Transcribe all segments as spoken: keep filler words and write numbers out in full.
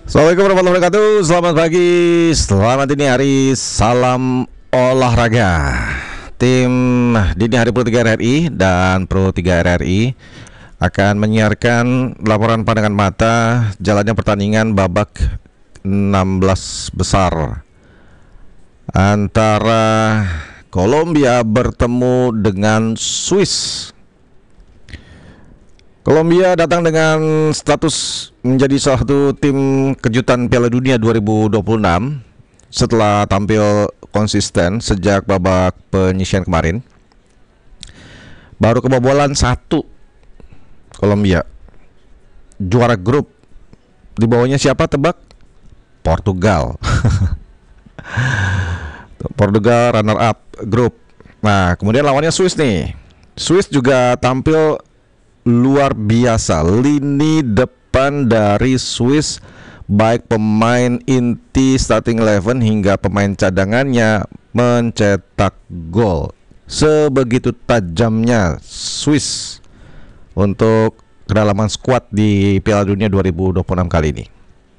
Assalamualaikum warahmatullahi wabarakatuh. Selamat pagi, selamat dini hari, salam olahraga. Tim Dini Hari Pro tiga R R I dan Pro tiga R R I akan menyiarkan laporan pandangan mata jalannya pertandingan babak enam belas besar antara Kolombia bertemu dengan Swiss. Kolombia datang dengan status menjadi salah satu tim kejutan Piala Dunia dua ribu dua puluh enam setelah tampil konsisten sejak babak penyisihan kemarin. Baru kebobolan satu Kolombia. Juara grup. Di bawahnya siapa tebak? Portugal. Portugal runner up grup. Nah, kemudian lawannya Swiss nih. Swiss juga tampil luar biasa. Lini depan dari Swiss, baik pemain inti starting eleven hingga pemain cadangannya mencetak gol. Sebegitu tajamnya Swiss untuk kedalaman skuad di Piala Dunia dua ribu dua puluh enam kali ini.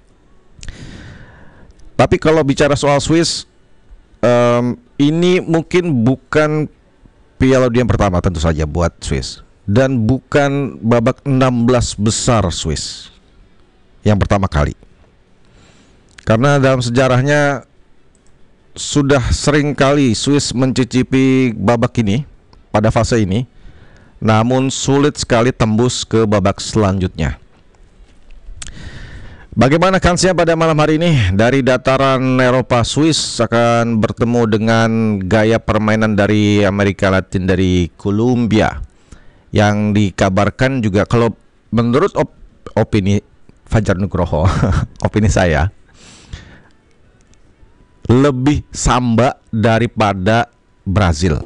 Tapi kalau bicara soal Swiss, um, ini mungkin bukan Piala Dunia pertama tentu saja buat Swiss. Dan bukan babak enam belas besar Swiss yang pertama kali. Karena dalam sejarahnya sudah sering kali Swiss mencicipi babak ini pada fase ini, namun sulit sekali tembus ke babak selanjutnya. Bagaimana kansnya pada malam hari ini? Dari dataran Eropa, Swiss akan bertemu dengan gaya permainan dari Amerika Latin, dari Kolombia, yang dikabarkan juga, kalau menurut op- opini Fajar Nugroho, opini saya, lebih samba daripada Brazil.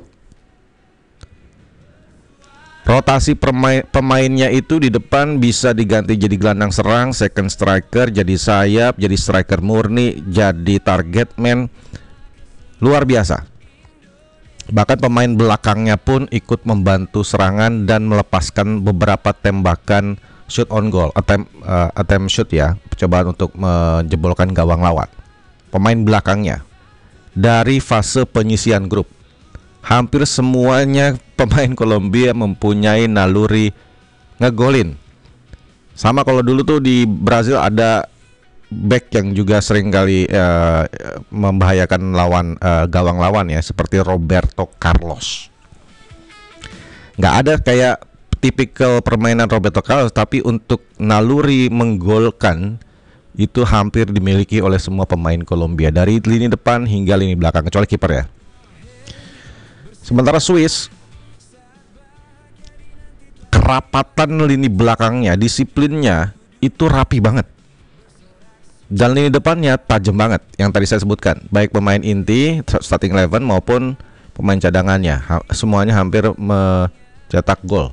Rotasi permain, pemainnya itu di depan bisa diganti jadi gelandang serang, second striker, jadi sayap, jadi striker murni, jadi target man. Luar biasa. Bahkan pemain belakangnya pun ikut membantu serangan dan melepaskan beberapa tembakan shoot on goal, attempt, uh, attempt shoot ya, percobaan untuk menjebolkan gawang lawan. Pemain belakangnya dari fase penyisian grup, hampir semuanya pemain Kolombia mempunyai naluri ngegolin. Sama kalau dulu tuh di Brazil ada back yang juga sering kali uh, membahayakan lawan, uh, gawang lawan ya, seperti Roberto Carlos. Nggak ada kayak tipikal permainan Roberto Carlos, tapi untuk naluri menggolkan itu hampir dimiliki oleh semua pemain Kolombia, dari lini depan hingga lini belakang, kecuali kiper ya. Sementara Swiss, kerapatan lini belakangnya, disiplinnya itu rapi banget. Dan lini depannya tajam banget, yang tadi saya sebutkan, baik pemain inti starting eleven maupun pemain cadangannya, ha- semuanya hampir mencetak gol.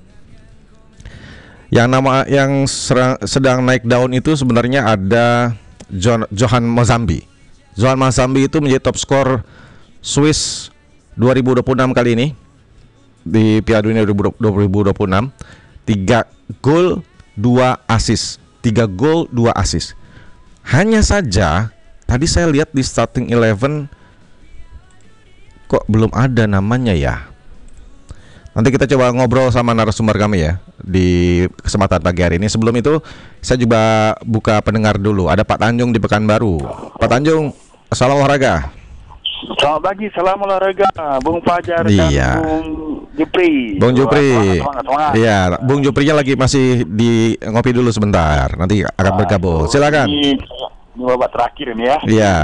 Yang nama yang serang, sedang naik daun itu sebenarnya ada John, Johan Mozambi. Johan Mozambi itu menjadi top skor Swiss dua ribu dua puluh enam kali ini di Piala Dunia dua ribu dua puluh enam. tiga gol, dua assist. tiga gol, dua assist. Hanya saja tadi saya lihat di starting eleven kok belum ada namanya ya. Nanti kita coba ngobrol sama narasumber kami ya di kesempatan pagi hari ini. Sebelum itu saya juga buka pendengar dulu. Ada Pak Tanjung di Pekanbaru. Pak Tanjung, salam olahraga. Selamat pagi, salam olahraga, Bung Fajar Iya. dan Bung Jupri. Bung Jupri. Semangat, semangat, semangat. Iya, Bung Juprinya lagi masih di ngopi dulu sebentar. Nanti akan Wah, bergabung. itu Silakan. Ini, ini babak terakhir ini ya. Iya.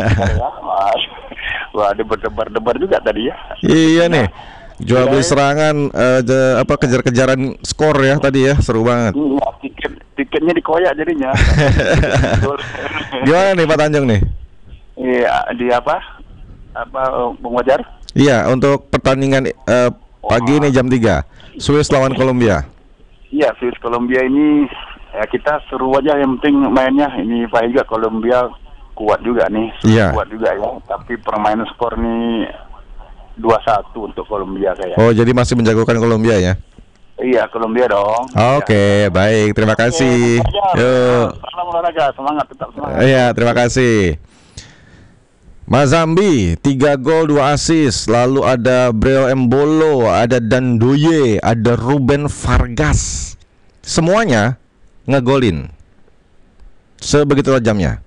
Wah, ada berdebar-debar juga tadi ya. Iya nih. Jual beli Iya. serangan, eh, je- apa kejar-kejaran skor ya tadi ya, seru banget. Iya, tiket tiketnya dikoyak jadinya. Gimana nih Pak Tanjung nih? Iya, di apa? Apa Bung Fajar? Iya, untuk pertandingan eh, pagi ini jam tiga, Swiss lawan Kolombia. Iya, Swiss Kolombia ini ya kita seru aja, yang penting mainnya. Ini Pak juga Kolombia kuat juga nih. Iya. Kuat juga ya, tapi permainan skor nih dua satu untuk Kolombia kayak. Oh, jadi masih menjagokan Kolombia ya? Iya, Kolombia dong. Oke, Ya. baik. Terima kasih. Oke, Yuk. salam olahraga, semangat, tetap semangat. Iya, terima kasih. Mazambi, tiga gol, dua assist. Lalu ada Breo Embolo, ada Dandoye, ada Ruben Vargas. Semuanya ngegolin. Sebegitu tajamnya.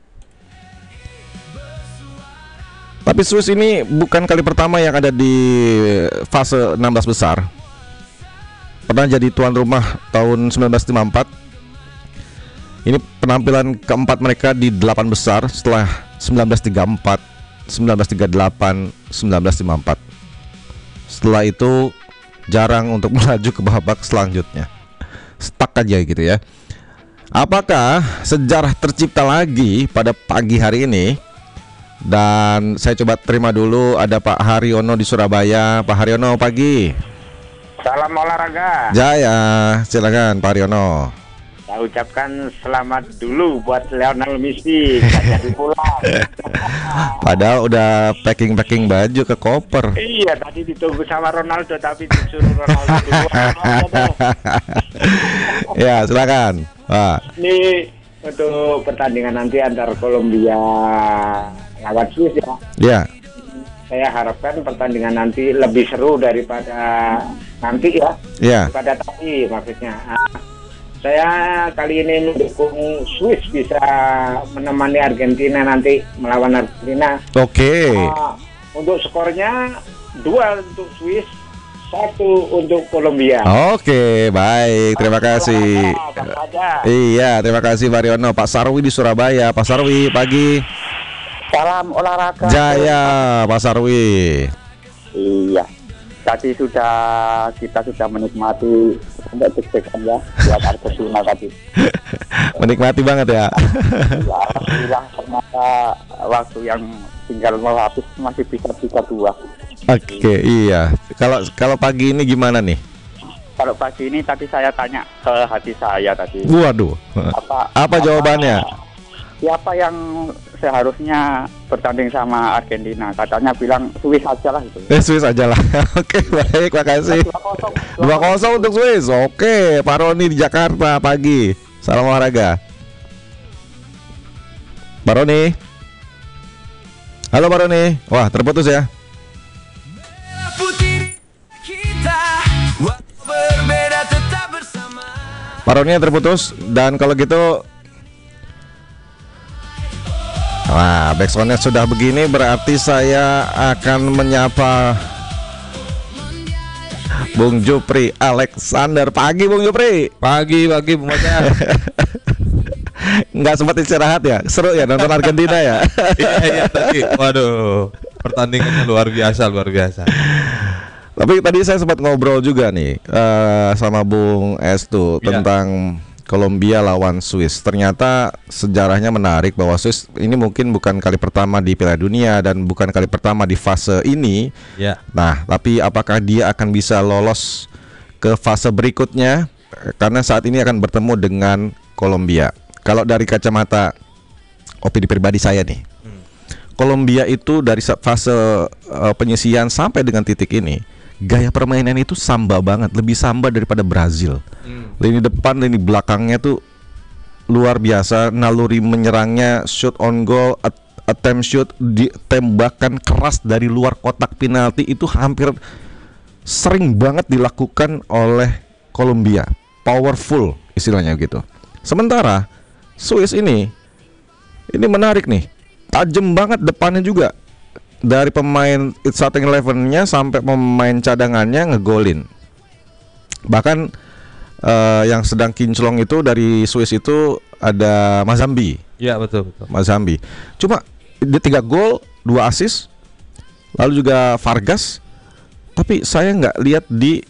Tapi Swiss ini bukan kali pertama yang ada di fase enam belas besar. Pernah jadi tuan rumah tahun sembilan belas lima puluh empat. Ini penampilan keempat mereka di delapan besar setelah sembilan belas tiga puluh empat, sembilan belas tiga puluh delapan, sembilan belas lima puluh empat. Setelah itu jarang untuk melaju ke babak selanjutnya. Stuck aja gitu ya. Apakah sejarah tercipta lagi pada pagi hari ini? Dan saya coba terima dulu, ada Pak Haryono di Surabaya. Pak Haryono, pagi. Salam olahraga. Jaya, silakan Pak Haryono. Saya ucapkan selamat dulu buat Lionel Messi, nggak jadi pulang. Padahal udah packing-packing baju ke koper. Iya, tadi ditunggu sama Ronaldo tapi disuruh Ronaldo dulu. Ya, silakan. Wah. Ini untuk pertandingan nanti antar Kolombia lawan Swiss ya. Ya. Saya harapkan pertandingan nanti lebih seru daripada nanti ya. Ya. Daripada tadi maksudnya. Nah, saya kali ini mendukung Swiss bisa menemani Argentina nanti melawan Argentina. Oke. Uh, untuk skornya dua untuk Swiss, satu untuk Kolombia. Oke, baik. Terima kasih. Iya, terima kasih Pak Haryono. Pak Sarwi di Surabaya. Pak Sarwi, pagi. Salam olahraga. Jaya, Pak Sarwi. Iya. Tadi sudah kita sudah menikmati untuk deg-degan ya buat Argentina tadi. Menikmati banget ya. Ya, alhamdulillah ternyata waktu yang tinggal mau habis masih bisa tiga dua. Oke, iya. Kalau kalau pagi ini gimana nih? Kalau pagi ini tadi saya tanya ke hati saya tadi. Waduh. Apa, Apa jawabannya? Siapa yang seharusnya bertanding sama Argentina? Katanya bilang Swiss aja lah itu. Eh, Swiss aja lah. Oke, baik, makasih. dua kosong untuk Swiss. Oke, Pak Roni di Jakarta pagi. Salam olahraga. Pak Roni. Halo Pak Roni. Wah, terputus ya. Pak Roni terputus. Dan kalau gitu, wah, backsoundnya sudah begini, berarti saya akan menyapa Bung Jupri Alexander. Pagi Bung Jupri. Pagi, pagi Bung Bajar. Nggak sempat istirahat ya? Seru ya nonton Argentina ya? Iya, iya tadi. Waduh, pertandingannya luar biasa, luar biasa. Tapi tadi saya sempat ngobrol juga nih uh, sama Bung Estu ya. tentang Kolombia lawan Swiss. Ternyata sejarahnya menarik bahwa Swiss ini mungkin bukan kali pertama di Piala Dunia dan bukan kali pertama di fase ini. Ya. Nah, tapi apakah dia akan bisa lolos ke fase berikutnya? Karena saat ini akan bertemu dengan Kolombia. Kalau dari kacamata opini pribadi saya nih, hmm. Kolombia itu dari fase uh, penyisian sampai dengan titik ini, gaya permainan itu samba banget, lebih samba daripada Brazil. Hmm. Lini depan, lini belakangnya tuh luar biasa. Naluri menyerangnya, shoot on goal, attempt shoot, di, tembakan keras dari luar kotak penalti itu hampir sering banget dilakukan oleh Kolombia. Powerful istilahnya gitu. Sementara Swiss ini ini menarik nih, tajam banget depannya juga. Dari pemain starting eleven-nya sampai pemain cadangannya ngegolin. Bahkan uh, yang sedang kinclong itu dari Swiss itu ada Mazambi. Iya betul betul. Mazambi. Cuma dia tiga gol, dua assist. Lalu juga Vargas. Tapi saya nggak lihat di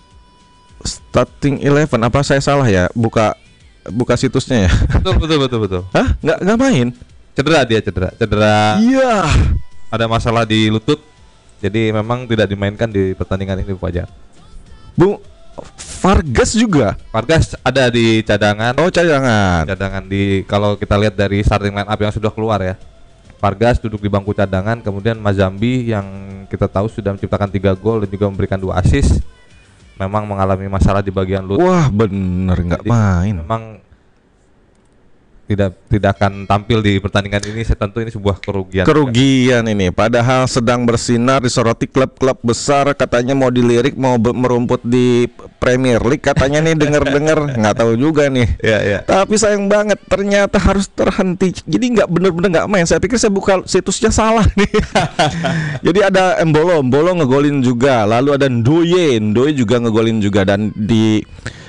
starting eleven. Apa saya salah ya? Buka buka situsnya ya. Betul betul betul betul. Hah? Nggak nggak main? Cedera dia cedera. Cedera. Iya. Ada masalah di lutut. Jadi memang tidak dimainkan di pertandingan ini Pak Jar. Bung Vargas juga. Vargas ada di cadangan. Oh, cadangan. Cadangan di kalau kita lihat dari starting line up yang sudah keluar ya. Vargas duduk di bangku cadangan, kemudian Mazambi yang kita tahu sudah menciptakan tiga gol dan juga memberikan dua assist. memang mengalami masalah di bagian lutut. Wah, bener nggak Jadi, main. Memang tidak tidak akan tampil di pertandingan ini. Saya tentu ini sebuah kerugian. Kerugian ini, padahal sedang bersinar disoroti klub-klub besar, katanya mau dilirik, mau be- merumput di Premier League, katanya nih denger-denger, nggak tahu juga nih. Ya, ya. Tapi sayang banget, ternyata harus terhenti. Jadi nggak bener-bener nggak main. Saya pikir saya buka situsnya salah nih. Jadi ada Embolo, Embolo ngegolin juga. Lalu ada Ndoye, Ndoye juga ngegolin juga, dan di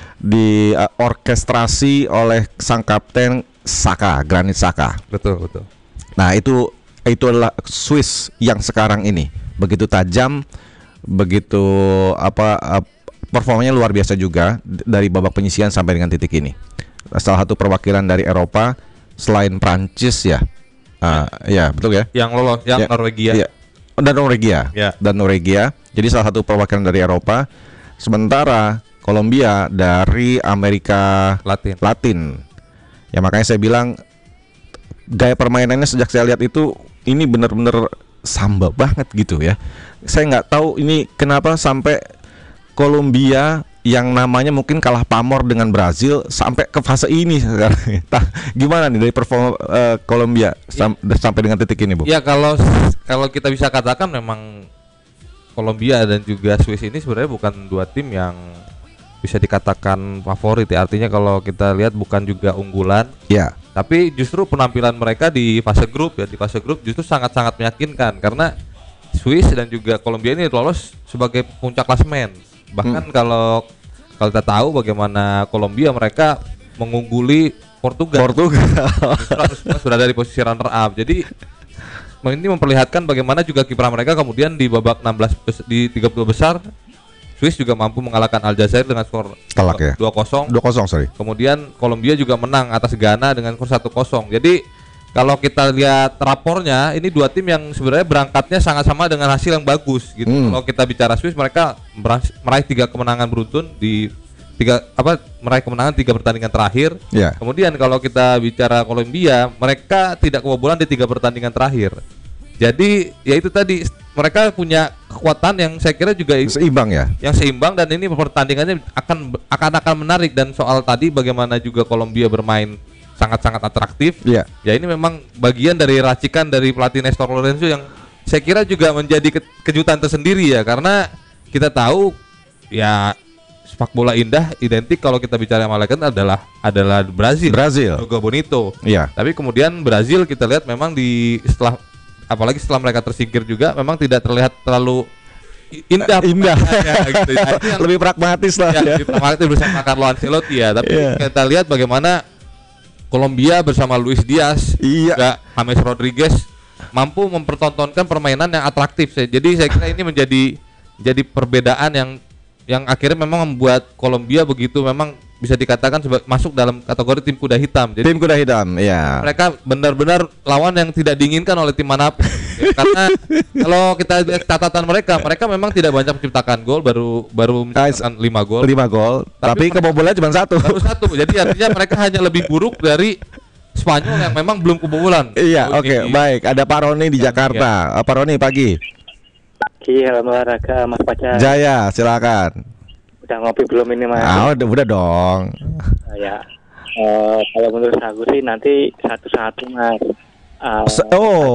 di uh, orkestrasi oleh sang kapten Saka, Granit Saka. Betul, betul. Nah, itu itu adalah Swiss yang sekarang ini begitu tajam, begitu apa uh, performanya luar biasa juga d- dari babak penyisihan sampai dengan titik ini. Salah satu perwakilan dari Eropa selain Prancis ya. Uh, ya, betul ya? Yang lolos, yang Ya, Norwegia. iya. Dan Norwegia. Ya. Dan Norwegia. Jadi salah satu perwakilan dari Eropa. Sementara Kolombia dari Amerika Latin. Latin. Ya makanya saya bilang gaya permainannya sejak saya lihat itu ini benar-benar samba banget gitu ya. Saya nggak tahu ini kenapa sampai Kolombia yang namanya mungkin kalah pamor dengan Brazil sampai ke fase ini sekarang. Tah, gimana nih dari performa uh, Kolombia sam- sampai dengan titik ini, Bu? Ya kalau kalau kita bisa katakan memang Kolombia dan juga Swiss ini sebenarnya bukan dua tim yang bisa dikatakan favorit ya. Artinya kalau kita lihat bukan juga unggulan. Ya. Tapi justru penampilan mereka di fase grup ya, di fase grup justru sangat-sangat meyakinkan karena Swiss dan juga Kolombia ini lolos sebagai puncak klasemen. Bahkan hmm. kalau kalau kita tahu bagaimana Kolombia mereka mengungguli Portugal. Portugal sudah dari posisi runner up. Jadi ini memperlihatkan bagaimana juga kiprah mereka kemudian di babak enam belas bes- di tiga puluh besar Swiss juga mampu mengalahkan Aljazair dengan skor telak ya. dua kosong. dua kosong sorry. Kemudian Kolombia juga menang atas Ghana dengan skor satu kosong. Jadi kalau kita lihat rapornya, ini dua tim yang sebenarnya berangkatnya sangat sama dengan hasil yang bagus gitu. Hmm. Kalau kita bicara Swiss, mereka berhasil- meraih tiga kemenangan beruntun di tiga apa meraih kemenangan tiga pertandingan terakhir. Ya. Kemudian kalau kita bicara Kolombia, mereka tidak kebobolan di tiga pertandingan terakhir. Jadi ya itu tadi mereka punya kekuatan yang saya kira juga Seimbang ya. yang seimbang dan ini pertandingannya akan akan akan menarik. Dan soal tadi bagaimana juga Kolombia bermain sangat-sangat atraktif. Iya. Ya ini memang bagian dari racikan dari pelatih Nestor Lorenzo yang saya kira juga menjadi ke- kejutan tersendiri ya, karena kita tahu ya sepak bola indah identik kalau kita bicara Malakan adalah adalah Brazil. Brazil. Jogo Bonito. Iya. Tapi kemudian Brazil kita lihat memang di setelah apalagi setelah mereka tersingkir juga memang tidak terlihat terlalu indah. Indah. Gitu. Nah, itu yang- Lebih pragmatis lah ya, ya. di pragmatis bersama Carlo Ancelotti ya. Tapi Iya. kita lihat bagaimana Kolombia bersama Luis Diaz, Iya. juga James Rodriguez mampu mempertontonkan permainan yang atraktif. Jadi saya kira ini menjadi jadi perbedaan yang yang akhirnya memang membuat Kolombia begitu memang bisa dikatakan seba- masuk dalam kategori tim kuda hitam. Jadi Tim kuda hitam, ya. mereka benar-benar lawan yang tidak diinginkan oleh tim manapun. Ya, karena kalau kita lihat catatan mereka, mereka memang tidak banyak menciptakan gol, baru baru menciptakan lima gol. lima gol, tapi, Tapi kebobolan cuma satu. Baru satu. Jadi artinya mereka hanya lebih buruk dari Spanyol yang memang belum kebobolan. Iya, Oh, oke, ini- baik. Ada Pak Roni di Jakarta. Ah, Pak Roni pagi. Iya, olahraga Mas Pacar. Jaya, silakan. Udah ngopi belum ini Mas? Ah, udah, udah dong. Ya. Eh, kalau menurut aku sih nanti satu-satu Mas. Eh, Se-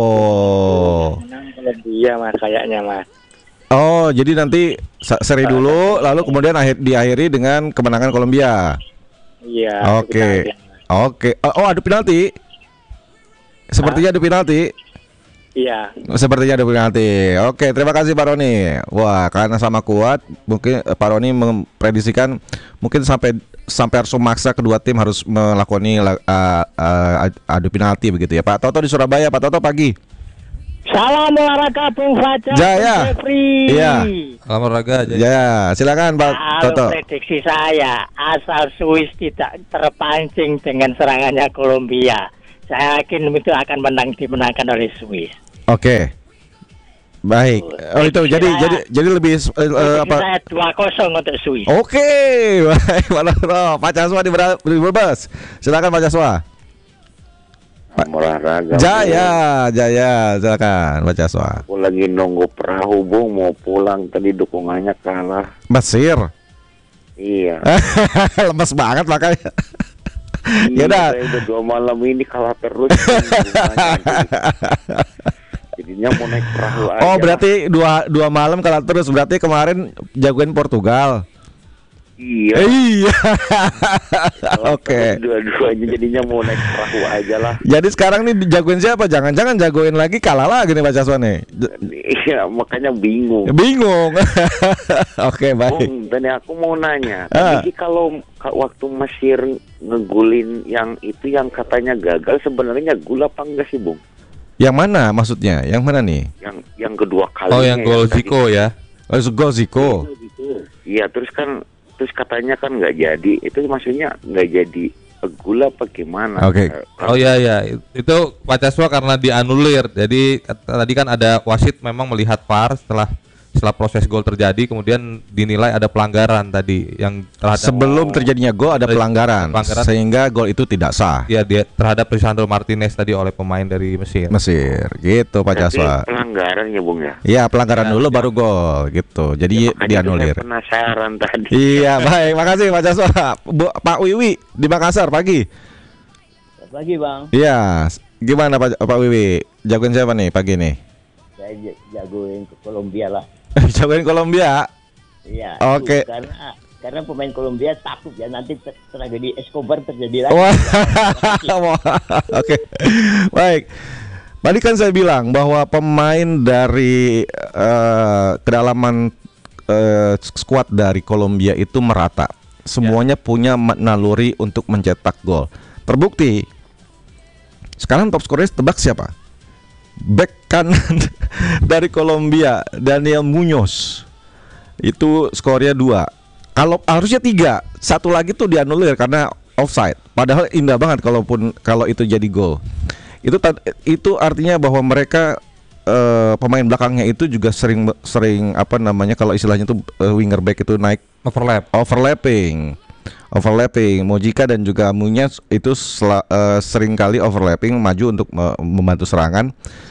oh. menang Kolombia Mas kayaknya Mas. Oh, jadi nanti sa- seri dulu, lalu kemudian akhir diakhiri dengan kemenangan Kolombia. Iya. Oke. kita- Oke. Oh, oh, adu penalti. Sepertinya adu penalti. Iya. Sepertinya ada penalti. Oke, terima kasih Pak Roni. Wah, karena sama kuat, mungkin eh, Pak Roni memprediksikan mungkin sampai sampai harus memaksa kedua tim harus melakoni uh, uh, adu penalti begitu ya. Pak Toto di Surabaya. Pak Toto pagi. Salam olahraga Bung Fajar. Jaya. Bung Jeffrey. Iya. Salam olahraga aja. Ya, silakan Pak Toto. Kalau prediksi saya, asal Swiss tidak terpancing dengan serangannya Kolombia, saya yakin itu akan menang dimenangkan oleh Swiss. Oke. Baik. Oh itu jadi Saya- jadi jadi lebih eh, eh, Prediksi apa? saya dua kosong untuk Swiss. Oke. Baik, Pak Toto. Pak Caswa di Bra- di Brebes. Silakan Pak Caswa. Olahraga. Jaya, Jaya, silakan Pak Caswa. Aku lagi nunggu perahu Bung mau pulang tadi dukungannya kalah. Mesir. Iya. Lemes banget makanya. Ya Iya, udah. saya udah dua malam ini kalah terus. Gimana, jadinya mau naik perahu aja. Oh berarti dua dua malam kalah terus. Berarti kemarin jagoin Portugal. Iya. Eh, iya. Kalah Oke. terus Dua-duanya jadinya mau naik perahu aja lah. Jadi sekarang nih jagoin siapa? Jangan-jangan jagoin lagi kalah lagi nih Pak Caswan nih. J- Iya, makanya bingung. Bingung. Oke baik. Bung, tadi aku mau nanya. Ah. Jadi kalau ka- waktu Mesir ngegulin yang itu yang katanya gagal, sebenarnya gol apa enggak sih, Bung? Yang mana maksudnya? Yang mana nih? Yang yang kedua kali. Oh, yang gol Zico ya. Oh, gol Zico. Iya, terus kan terus katanya kan nggak jadi. Itu maksudnya nggak jadi gol apa gimana? Oke. Eh, Oh iya ya, itu Pak Caswa karena dianulir. Jadi kat- tadi kan ada wasit memang melihat V A R setelah setelah proses gol terjadi, kemudian dinilai ada pelanggaran tadi yang terhadap Sebelum terjadinya gol ada Ter- pelanggaran, pelanggaran. sehingga gol itu tidak sah. ya dia terhadap Lisandro Martinez tadi oleh pemain dari Mesir. Mesir, gitu Pak berarti Caswa. pelanggaran ya, Bung ya. Iya pelanggaran Ya, dulu ya. baru gol, gitu. Jadi Ya, makanya itu dianulir. saya penasaran tadi. Iya baik, makasih Pak Caswa. Bu, Pak Wiwi di Makassar pagi. Pagi bang, Iya, gimana Pak Pak Wiwi? Jagoin siapa nih pagi nih? saya j- jagoin ke Kolombia lah. Jagoin Kolombia. Iya. Oke. itu Karena karena pemain Kolombia takut ya nanti ter- tragedi Escobar terjadi lagi. Wah, wah, oke, baik. Tadi kan saya bilang bahwa pemain dari eh, kedalaman eh, skuad dari Kolombia itu merata. Semuanya punya ma- naluri untuk mencetak gol. Terbukti. Sekarang top skornya tebak siapa? Back kanan dari Kolombia, Daniel Muñoz. Itu skornya dua. Kalau harusnya tiga, satu lagi tuh dianulir karena offside. Padahal indah banget kalaupun kalau itu jadi gol. Itu tad- itu artinya bahwa mereka eh, pemain belakangnya itu juga sering sering apa namanya kalau istilahnya tuh eh, winger back itu naik Overlap. overlapping. Overlapping, Mojica dan juga Muñoz itu sela, eh, sering kali overlapping maju untuk me- membantu serangan.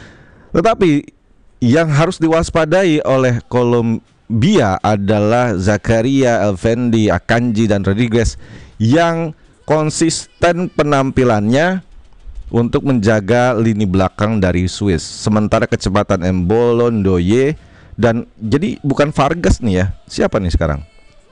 Tetapi yang harus diwaspadai oleh Kolombia adalah Zakaria, Elvendi, Akanji dan Rodriguez yang konsisten penampilannya untuk menjaga lini belakang dari Swiss. Sementara kecepatan Embolo, Ndoye dan jadi bukan Vargas nih ya. Siapa nih sekarang?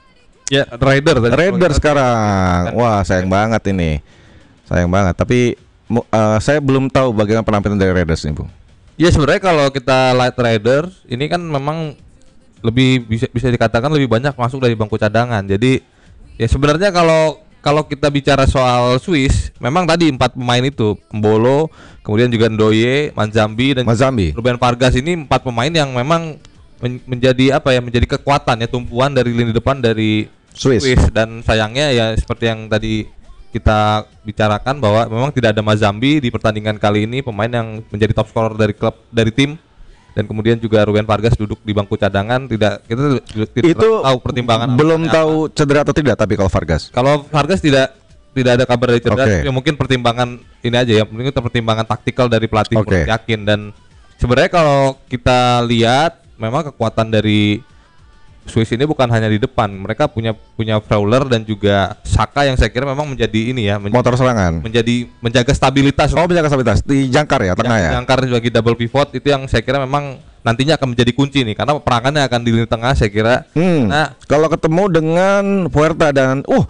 Ya, Raider tadi. Raider sekarang. Wah, sayang banget ini. Sayang banget. Tapi mu- eh, saya belum tahu bagaimana penampilan dari Raiders nih, Bung. Ya sebenarnya kalau kita light rider ini kan memang lebih bisa bisa dikatakan lebih banyak masuk dari bangku cadangan. Jadi ya sebenarnya kalau kalau kita bicara soal Swiss, memang tadi empat pemain itu, Embolo, kemudian juga Ndoye, Manzambi dan Mazambi. Ruben Vargas ini empat pemain yang memang men- menjadi apa ya, menjadi kekuatan ya, tumpuan dari lini depan dari Swiss. Swiss. Dan sayangnya ya seperti yang tadi kita bicarakan bahwa memang tidak ada Mazambi di pertandingan kali ini, pemain yang menjadi top scorer dari klub dari tim, dan kemudian juga Ruben Vargas duduk di bangku cadangan. Tidak, kita tidak Itu tahu pertimbangan belum alasannya tahu cedera atau tidak, tapi kalau Vargas. apa. Kalau Vargas tidak tidak ada kabar dari cedera, Oke. ya mungkin pertimbangan ini aja ya, mungkin itu pertimbangan taktikal dari pelatih Oke. kurang yakin. Dan sebenarnya kalau kita lihat memang kekuatan dari Swiss ini bukan hanya di depan, mereka punya punya Fowler dan juga Saka yang saya kira memang menjadi ini ya, men- Motor serangan. menjadi menjaga stabilitas. Oh, menjaga stabilitas di jangkar ya, tengah ya. Yang jangkar sebagai double pivot itu yang saya kira memang nantinya akan menjadi kunci nih, karena perangannya akan di lini tengah saya kira. Hmm. Nah, Kalau ketemu dengan Puerta dan uh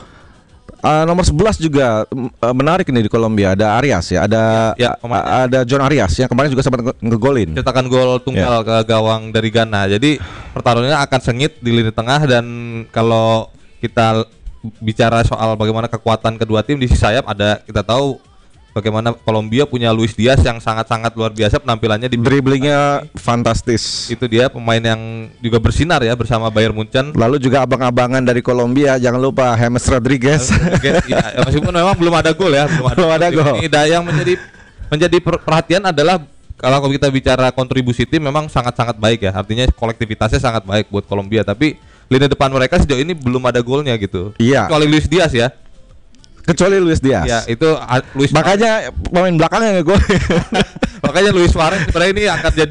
uh, nomor sebelas juga mm, uh, menarik ini di Kolombia, ada Arias ya, ada Ya, ya, pemain. a- ada John Arias yang kemarin juga sempat nge- ngegolin. cetakan gol tunggal ke gawang dari Ghana. Jadi pertarungannya akan sengit di lini tengah. Dan kalau kita bicara soal bagaimana kekuatan kedua tim di sisi sayap, ada kita tahu bagaimana Kolombia punya Luis Diaz yang sangat-sangat luar biasa penampilannya di Driblingnya fantastis. itu dia pemain yang juga bersinar ya bersama Bayern Munchen. Lalu juga abang-abangan dari Kolombia, jangan lupa James Rodriguez. Ya, meskipun memang belum ada gol ya, belum ada, Belum ada gol. Ini da- yang menjadi menjadi per- perhatian adalah kalau kita bicara kontribusi tim memang sangat-sangat baik ya. Artinya kolektivitasnya sangat baik buat Kolombia, tapi lini depan mereka sejauh ini belum ada golnya gitu. Iya. Kecuali Luis Diaz ya. Kecuali Luis Diaz. Ya, itu ah, Luis Makanya pemain belakangnya ngegolin. makanya Luis Suarez sebenarnya ini akan jadi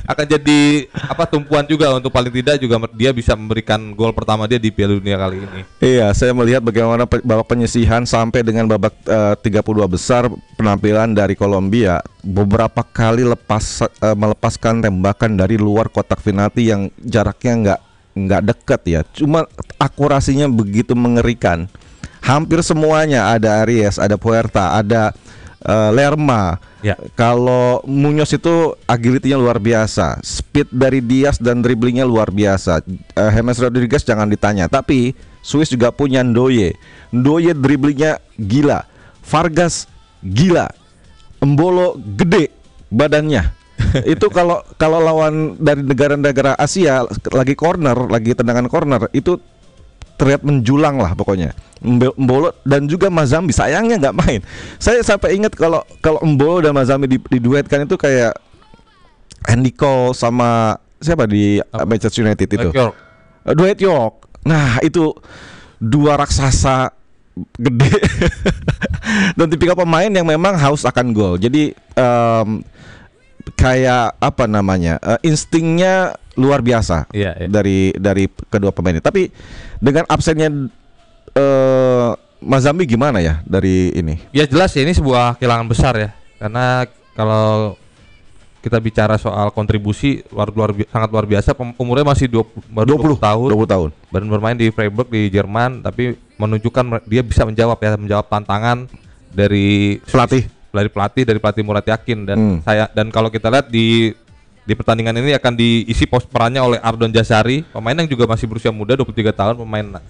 akan jadi apa tumpuan juga untuk paling tidak juga dia bisa memberikan gol pertama dia di Piala Dunia kali ini. Iya, saya melihat bagaimana pe- babak penyisihan sampai dengan babak uh, tiga puluh dua besar penampilan dari Kolombia beberapa kali lepas uh, melepaskan tembakan dari luar kotak penalti yang jaraknya nggak nggak dekat ya. Cuma akurasinya begitu mengerikan. Hampir semuanya ada Arias, ada Puerta, ada uh, Lerma. Ya. Kalau Muñoz itu agility-nya luar biasa, speed dari Diaz dan dribblingnya luar biasa. uh, James Rodriguez jangan ditanya. Tapi Swiss juga punya Ndoye. Ndoye dribblingnya gila. Vargas gila. Embolo gede badannya. Itu kalau kalau lawan dari negara-negara Asia lagi corner, lagi tendangan corner itu terlihat menjulang lah pokoknya. Embolo dan juga Mazambi sayangnya nggak main. Saya sampai ingat kalau kalau Embolo dan Mazambi di, diduetkan itu kayak Andy Cole sama siapa di Manchester United itu. York. Dwight York. Nah, itu dua raksasa gede dan tipikal pemain yang memang haus akan gol. Jadi um, kayak apa namanya? Uh, instingnya luar biasa Iya, iya. dari dari kedua pemain ini. Tapi dengan absennya uh, Mazambi gimana ya dari ini? Ya jelas ya ini sebuah kehilangan besar ya. Karena kalau kita bicara soal kontribusi luar luar bi- sangat luar biasa, pem- umurnya masih dua puluh, baru dua puluh tahun. dua puluh tahun. Dan bermain di Freiburg di Jerman, tapi menunjukkan mer- dia bisa menjawab ya, menjawab tantangan dari Pelatih. dari pelatih dari pelatih Murat Yakin dan Hmm. saya dan kalau kita lihat di di pertandingan ini akan diisi pos perannya oleh Ardon Jazari, pemain yang juga masih berusia muda dua puluh tiga tahun, pemain